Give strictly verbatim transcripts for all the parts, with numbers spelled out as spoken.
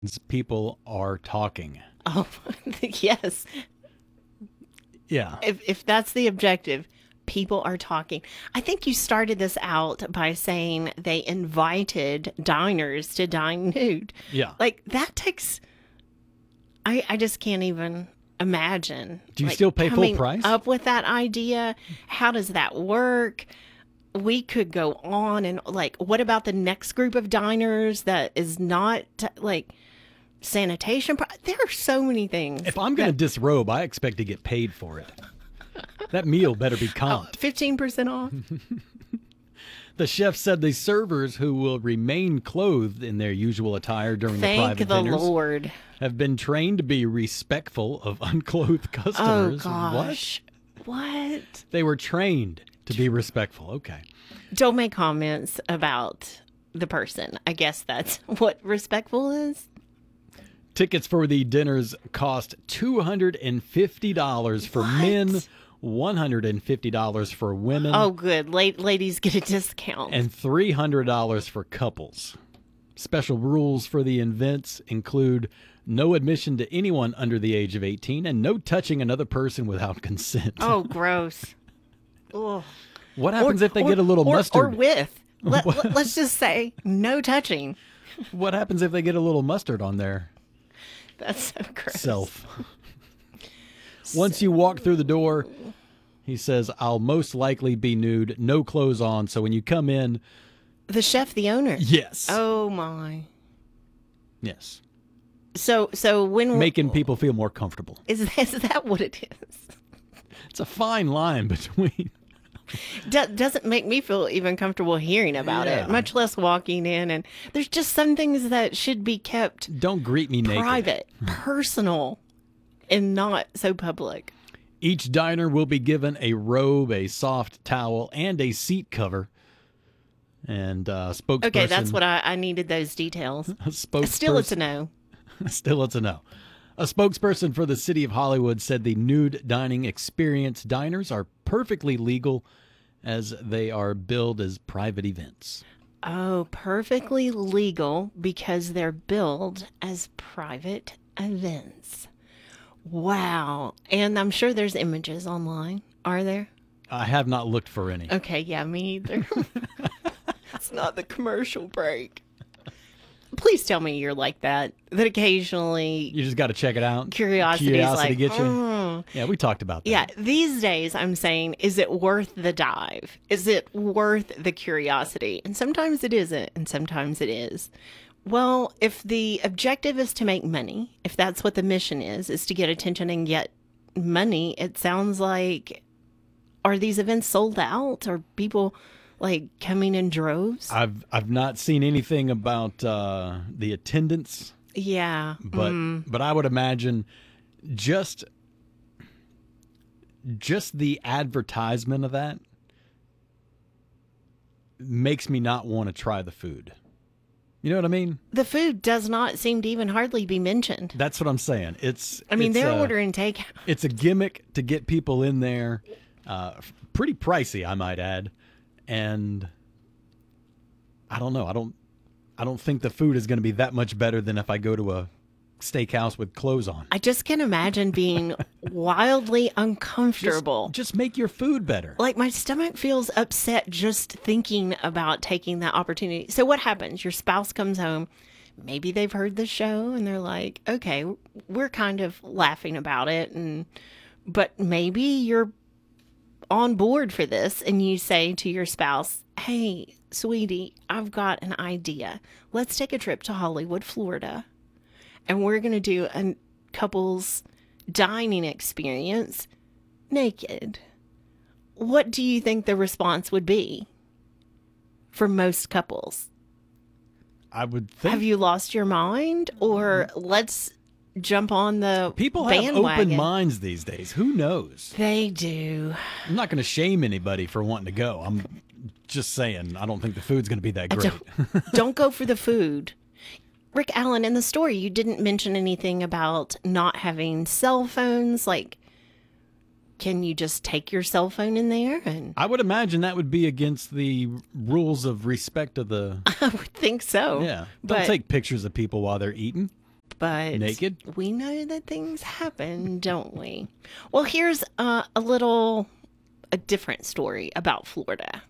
People are talking. Oh, yes. Yeah. If if that's the objective, people are talking. I think you started this out by saying they invited diners to dine nude. Yeah. Like that takes I I just can't even imagine. Do you like, still pay full coming price? up with that idea? How does that work? We could go on and like what about the next group of diners that is not like sanitation? There are so many things. If I'm going to disrobe, I expect to get paid for it. That meal better be comped. fifteen percent off. The chef said the servers who will remain clothed in their usual attire during Thank the private the dinners Lord. have been trained to be respectful of unclothed Oh customers. gosh. What? What? They were trained to be respectful. Okay. Don't make comments about the person. I guess that's what respectful is. Tickets for the dinners cost two hundred fifty dollars for What? men, one hundred fifty dollars for women, Oh, good. La- ladies get a discount. and three hundred dollars for couples. Special rules for the events include no admission to anyone under the age of eighteen and no touching another person without consent. Oh, gross. Ugh. What happens Or- if they or- get a little or, mustard? Or with. Let, let, let's just say no touching. What happens if they get a little mustard on their That's so gross. self? Once you walk through the door, he says, I'll most likely be nude, no clothes on. So when you come in, The chef, the owner. yes. Oh my. Yes. So so when Making people feel more comfortable. is is that what it is? It's a fine line between. Do, doesn't make me feel even comfortable hearing about Yeah. it, much less walking in. And there's just some things that should be kept Don't greet me naked. private, personal, and not so public. Each diner will be given a robe, a soft towel, and a seat cover. And uh, spokesperson. Okay, that's what I, I needed those details. a spokesperson. Still, it's a no. Still, it's a no. A spokesperson for the city of Hollywood said the nude dining experience diners are perfectly legal as they are billed as private events. Oh, perfectly legal because they're billed as private events. Wow. And I'm sure there's images online. Are there? I have not looked for any. Okay, yeah, me either. It's not the commercial break. Please tell me you're like that. That occasionally You just got to check it out. curiosity is Curiosity like, get you. "Mm." Yeah, we talked about that. Yeah, these days I'm saying, is it worth the dive? Is it worth the curiosity? And sometimes it isn't, and sometimes it is. Well, if the objective is to make money, if that's what the mission is, is to get attention and get money, it sounds like, are these events sold out? Are people like coming in droves? I've I've not seen anything about uh, the attendance, Yeah. but mm. but I would imagine just just the advertisement of that makes me not want to try the food. You know what I mean? The food does not seem to even hardly be mentioned. That's what I'm saying. It's I mean, it's they're a, ordering takeout. It's a gimmick to get people in there. Uh, pretty pricey, I might add. And I don't know. I don't. I don't think the food is going to be that much better than if I go to a steakhouse with clothes on. I just can imagine being wildly Just, uncomfortable. just make your food better. Like my stomach feels upset just thinking about taking that opportunity. So what happens? Your spouse comes home. Maybe they've heard the show and they're like, okay, we're kind of laughing about it. And, but maybe you're on board for this and you say to your spouse, hey, sweetie, I've got an idea. Let's take a trip to Hollywood, Florida. And we're going to do a couple's dining experience naked. What do you think the response would be for most couples? I would think Have you lost your mind? Or let's jump on the people have bandwagon. open minds these days. Who knows? They do. I'm not going to shame anybody for wanting to go. I'm just saying I don't think the food's going to be that great. Don't, don't go for the food. Rick Allen, in the story, you didn't mention anything about not having cell phones. Like, can you just take your cell phone in there? And I would imagine that would be against the rules of respect of the. I would think so. Yeah, don't But take pictures of people while they're eating. but naked? We know that things happen, don't we? Well, here's uh, a little, a different story about Florida.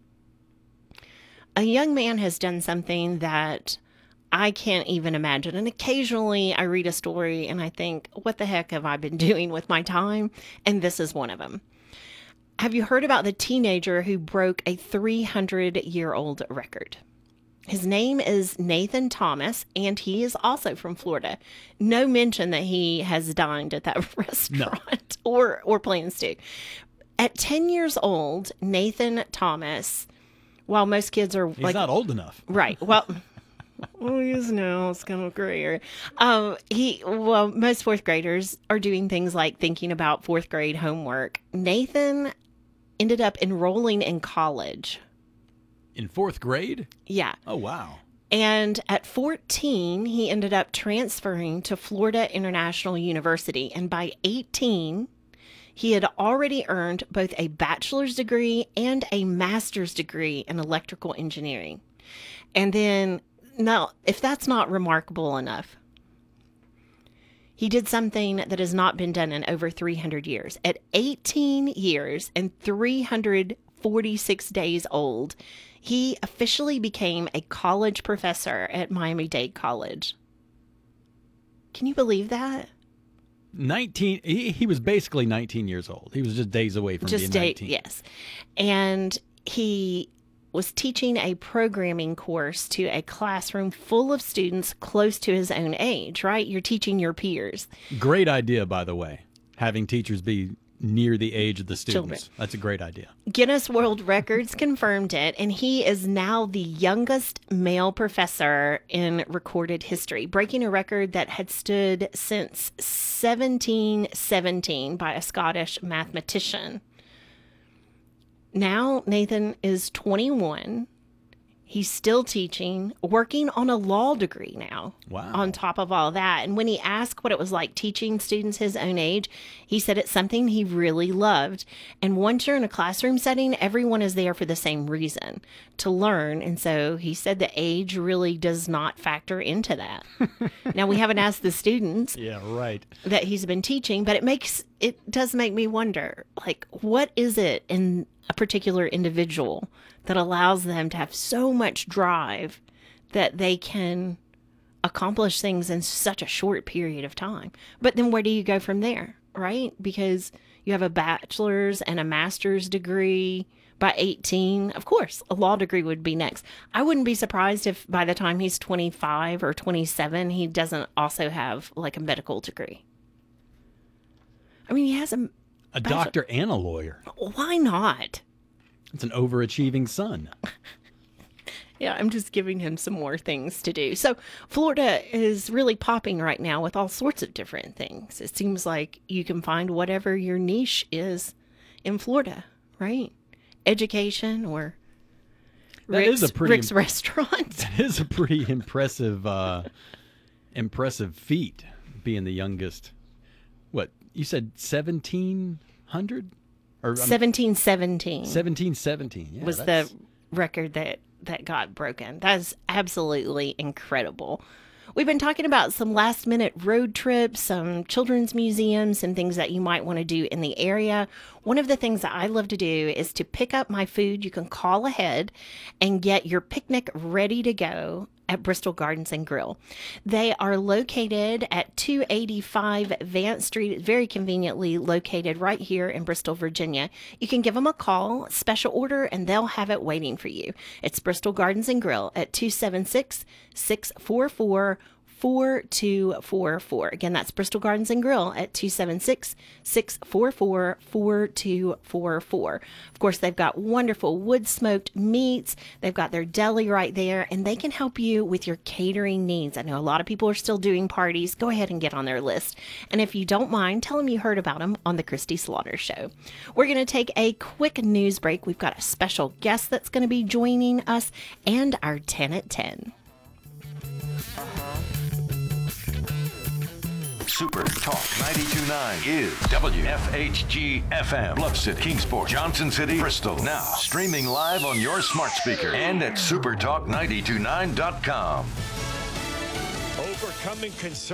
A young man has done something that I can't even imagine. And occasionally I read a story and I think, what the heck have I been doing with my time? And this is one of them. Have you heard about the teenager who broke a three hundred year old record? His name is Nathan Thomas, and he is also from Florida. No mention that he has dined at that restaurant no. or, or plans to. At ten years old, Nathan Thomas, while most kids are He's like... not old enough. Right. Well... Oh, he's now. It's kind of gray. Um, he, well, most fourth graders are doing things like thinking about fourth grade homework. Nathan ended up enrolling in college. In fourth grade? Yeah. Oh, wow. And at fourteen, he ended up transferring to Florida International University. And by eighteen, he had already earned both a bachelor's degree and a master's degree in electrical engineering. And then... Now, if that's not remarkable enough, he did something that has not been done in over three hundred years. At eighteen years and three hundred forty-six days old, he officially became a college professor at Miami-Dade College. Can you believe that? nineteen He, he was basically nineteen years old. He was just days away from just being day, nineteen. Yes. And he... was teaching a programming course to a classroom full of students close to his own age, right? You're teaching your peers. Great idea, by the way, having teachers be near the age of the students. Children. That's a great idea. Guinness World Records confirmed it, and he is now the youngest male professor in recorded history, breaking a record that had stood since seventeen seventeen by a Scottish mathematician. Now, Nathan is twenty-one. He's still teaching, working on a law degree now. Wow. On top of all that. And when he asked what it was like teaching students his own age, he said it's something he really loved. And once you're in a classroom setting, everyone is there for the same reason, to learn. And so he said the age really does not factor into that. Now, we haven't asked the students Yeah, right. that he's been teaching, but it makes it does make me wonder, like, what is it in a particular individual that allows them to have so much drive that they can accomplish things in such a short period of time? But then where do you go from there, right? Because you have a bachelor's and a master's degree by eighteen. Of course, a law degree would be next. I wouldn't be surprised if by the time he's twenty-five or twenty-seven, he doesn't also have like a medical degree. I mean, he has a... A doctor and a lawyer. Why not? It's an overachieving son. Yeah, I'm just giving him some more things to do. So Florida is really popping right now with all sorts of different things. It seems like you can find whatever your niche is in Florida, right? Education or That Rick's, is a pretty Rick's restaurant. That is a pretty impressive, uh, impressive feat, being the youngest. What you said, seventeen hundred or um, seventeen seventeen seventeen seventeen yeah, was that's... the record that that got broken. That's absolutely incredible. We've been talking about some last minute road trips, some children's museums, and things that you might want to do in the area. One of the things that I love to do is to pick up my food. You can call ahead and get your picnic ready to go at Bristol Gardens and Grill. They are located at two eighty-five Vance Street, very conveniently located right here in Bristol, Virginia. You can give them a call, special order, and they'll have it waiting for you. It's Bristol Gardens and Grill at two seven six, six four four, four two four four. Again, that's Bristol Gardens and Grill at two seven six, six four four, four two four four. Of course, they've got wonderful wood smoked meats. They've got their deli right there, and they can help you with your catering needs. I know a lot of people are still doing parties. Go ahead and get on their list. And if you don't mind, tell them you heard about them on the Christy Slaughter Show. We're going to take a quick news break. We've got a special guest that's going to be joining us and our ten at ten. Super Talk ninety-two point nine is W F H G F M. Bluff City, Kingsport, Johnson City, Bristol. Now streaming live on your smart speaker and at super talk nine two nine dot com. Overcoming concern.